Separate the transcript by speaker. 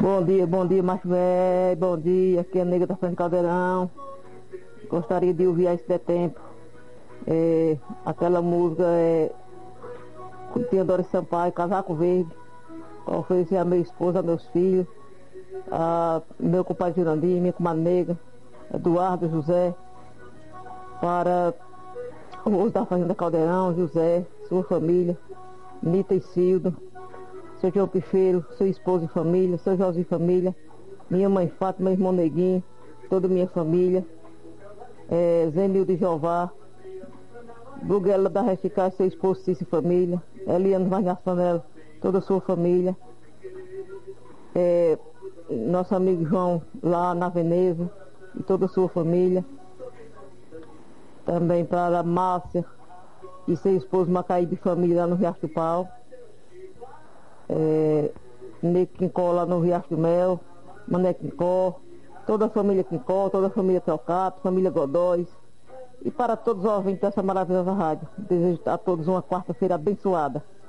Speaker 1: Bom dia, macho velho, bom dia, aqui é a nega da Frente Caldeirão. Gostaria de ouvir aí se der tempo. Aquela música que tinha Doris Sampaio, Casaco Verde, para oferecer a minha esposa, a meus filhos, a meu compadre Jurandir, minha comadre nega, Eduardo, José, para os da Fazenda Caldeirão, José, sua família, Nita e Cildo, seu João Pifeiro, sua esposa e família, seu José e família, minha mãe Fátima, meu irmão Neguinho, toda minha família, Zenildo de Jeová, Bruguela da Resticagem, seu esposo, Cício e família, Eliane Vargas Panela, toda a sua família, nosso amigo João lá na Veneza e toda a sua família, também para a Márcia e seu esposo Macaíbe e família lá no Riacho do Pau, Nego Quincó lá no Riacho do Mel, Mané Quincó, toda a família Quincó, toda a família Trocato, família Godóis, e para todos os ouvintes dessa maravilhosa rádio. Desejo a todos uma quarta-feira abençoada.